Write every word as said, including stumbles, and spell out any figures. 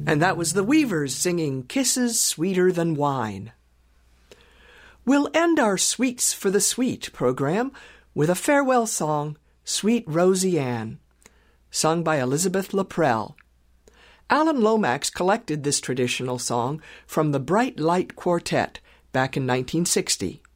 And that was the Weavers singing Kisses Sweeter Than Wine. We'll end our Sweets for the Sweet program with a farewell song, Sweet Rosie Ann, sung by Elizabeth Laprelle. Alan Lomax collected this traditional song from the Bright Light Quartet back in nineteen sixty.